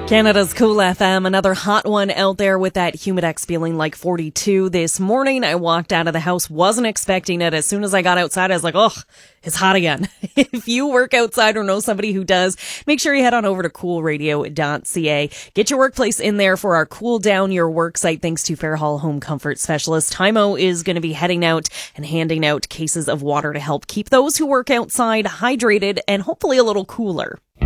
Canada's Cool FM, another hot one out there with that Humidex feeling like 42 this morning. I walked out of the house, wasn't expecting it. As soon as I got outside, I was like, oh, it's hot again. If you work outside or know somebody who does, make sure you head on over to coolradio.ca. Get your workplace in there for our Cool Down Your Work site, thanks to Fairhall Home Comfort Specialist. Tymo is going to be heading out and handing out cases of water to help keep those who work outside hydrated and hopefully a little cooler.